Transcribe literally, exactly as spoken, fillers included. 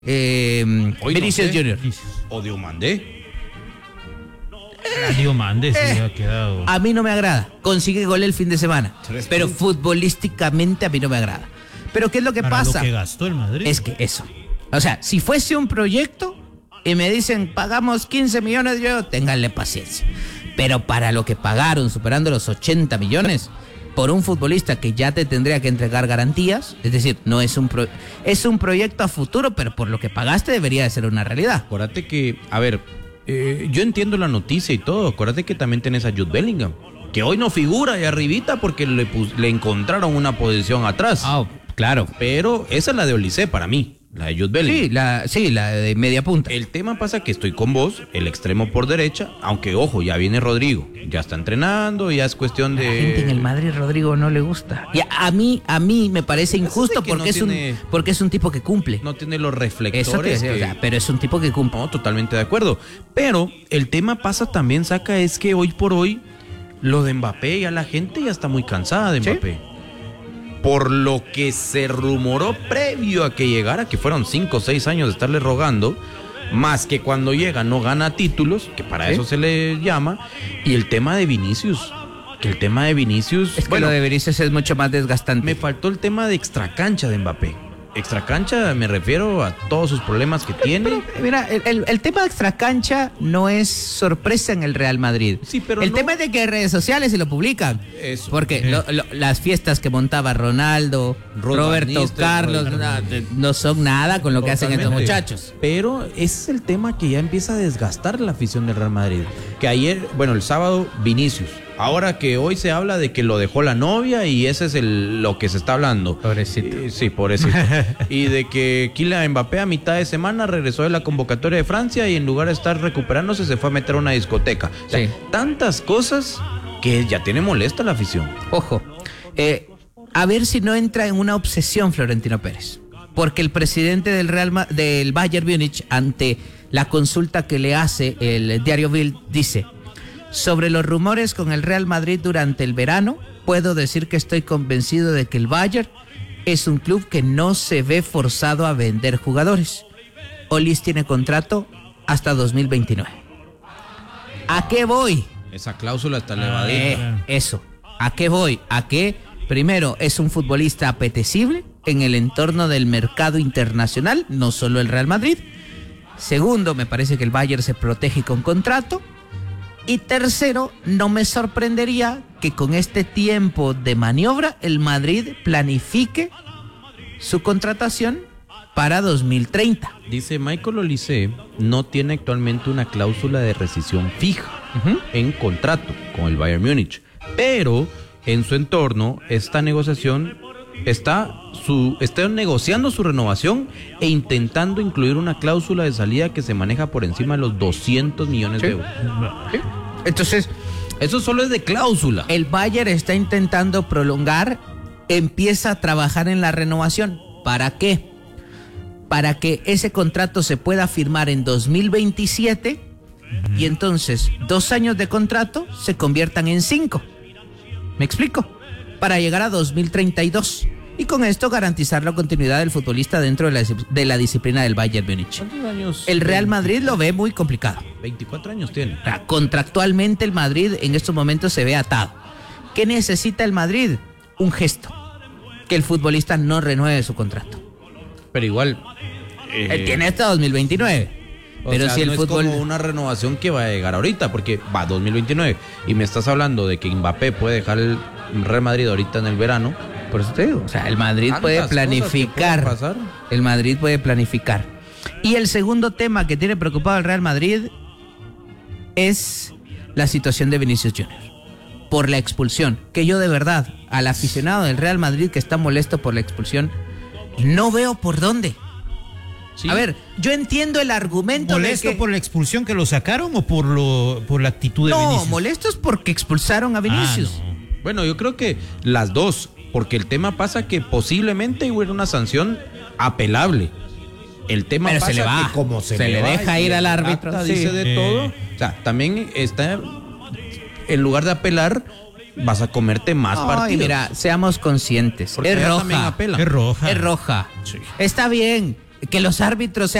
Eh, Vinicius no sé. Junior. O Diomandé. Eh, Diomandé se eh, ha quedado. A mí no me agrada. Consigue gol el fin de semana. Tres pero puntos. Futbolísticamente a mí no me agrada. Pero ¿qué es lo que Para pasa? Lo que gastó el Madrid. Es que eso. O sea, si fuese un proyecto y me dicen pagamos quince millones, yo ténganle paciencia. Pero para lo que pagaron, superando los ochenta millones, por un futbolista que ya te tendría que entregar garantías, es decir, no es un pro, es un proyecto a futuro, pero por lo que pagaste debería de ser una realidad. Acuérdate que, a ver, eh, yo entiendo la noticia y todo. Acuérdate que también tenés a Jude Bellingham, que hoy no figura ahí arribita porque le, pus, le encontraron una posición atrás. Ah, claro. Pero esa es la de Olise para mí, la de Jude Bellingham. Sí, la, sí, la de media punta. El tema pasa que estoy con vos, el extremo por derecha, aunque ojo, ya viene Rodrigo, ya está entrenando, ya es cuestión de... La gente en el Madrid, Rodrigo, no le gusta. Y a, a mí, a mí me parece injusto porque, no es tiene, un, porque es un tipo que cumple. No tiene los reflectores. Eso te, que, o sea, pero es un tipo que cumple. No, totalmente de acuerdo. Pero el tema pasa también, Saca, es que hoy por hoy, lo de Mbappé, ya la gente ya está muy cansada de Mbappé. ¿Sí? Por lo que se rumoró previo a que llegara, que fueron cinco o seis años de estarle rogando, más que cuando llega no gana títulos, que para ¿sí? eso se le llama, y el tema de Vinicius, que el tema de Vinicius... Es que bueno, lo de Vinicius es mucho más desgastante. Me faltó el tema de extracancha de Mbappé. Extracancha me refiero a todos sus problemas que tiene. Pero, mira, el, el, el tema de extracancha no es sorpresa en el Real Madrid. Sí, pero el no... tema es de que en redes sociales se lo publican. Eso. Porque eh. lo, lo, las fiestas que montaba Ronaldo, Roberto Nister, Carlos, no, no son nada con lo Totalmente. que hacen estos muchachos. Pero ese es el tema que ya empieza a desgastar la afición del Real Madrid. Que ayer, bueno, el sábado, Vinicius. Ahora que hoy se habla de que lo dejó la novia y ese es el, lo que se está hablando. Pobrecito. Eh, sí, pobrecito. Y de que Kylian Mbappé a mitad de semana regresó de la convocatoria de Francia y en lugar de estar recuperándose se fue a meter a una discoteca. O sea, sí. Tantas cosas que ya tiene molesta la afición. Ojo, eh, a ver si no entra en una obsesión Florentino Pérez. Porque el presidente del, Real Ma- del Bayern Múnich, ante la consulta que le hace el diario Bild, dice... Sobre los rumores con el Real Madrid durante el verano, puedo decir que estoy convencido de que el Bayern es un club que no se ve forzado a vender jugadores. Olis tiene contrato hasta dos mil veintinueve. ¿A qué voy? Esa cláusula está elevadita. Eh, eso. ¿A qué voy? A que, primero, es un futbolista apetecible en el entorno del mercado internacional, no solo el Real Madrid. Segundo, me parece que el Bayern se protege con contrato. Y tercero, no me sorprendería que con este tiempo de maniobra el Madrid planifique su contratación para dos mil treinta. Dice Michael Olise, no tiene actualmente una cláusula de rescisión fija uh-huh. en contrato con el Bayern Múnich, pero en su entorno esta negociación está, su, está negociando su renovación e intentando incluir una cláusula de salida que se maneja por encima de los doscientos millones ¿Sí? de euros. ¿Sí? Entonces, eso solo es de cláusula. El Bayern está intentando prolongar, empieza a trabajar en la renovación. ¿Para qué? Para que ese contrato se pueda firmar en dos mil veintisiete uh-huh. y entonces dos años de contrato se conviertan en cinco. ¿Me explico? Para llegar a dos mil treinta y dos. Y con esto garantizar la continuidad del futbolista dentro de la, de la disciplina del Bayern Múnich. ¿Cuántos años? El Real Madrid lo ve muy complicado. veinticuatro años tiene. O sea, contractualmente el Madrid en estos momentos se ve atado. ¿Qué necesita el Madrid? Un gesto. Que el futbolista no renueve su contrato. Pero igual... Eh, Él tiene hasta dos mil veintinueve. Pero sea, si el no fútbol... es como una renovación que va a llegar ahorita, porque va dos mil veintinueve. Y me estás hablando de que Mbappé puede dejar el Real Madrid ahorita en el verano. Por eso te digo, o sea, el Madrid puede planificar. El Madrid puede planificar. Y el segundo tema que tiene preocupado al Real Madrid es la situación de Vinicius Junior por la expulsión. Que yo de verdad, al aficionado del Real Madrid que está molesto por la expulsión, no veo por dónde. ¿Sí? A ver, yo entiendo el argumento ¿Molesto de que... por la expulsión que lo sacaron o por lo por la actitud de no, Vinicius? No, molestos porque expulsaron a Vinicius. Ah, no. Bueno, yo creo que las dos, porque el tema pasa que posiblemente hubiera una sanción apelable. El tema Pero pasa se le va. que como se, se le, le deja ir al árbitro, acta, dice sí. de eh. todo. O sea, también está, en lugar de apelar, vas a comerte más Ay, partidos. Mira, seamos conscientes. Porque es roja. Apela. Es roja. Es roja. Sí. Está bien. que los árbitros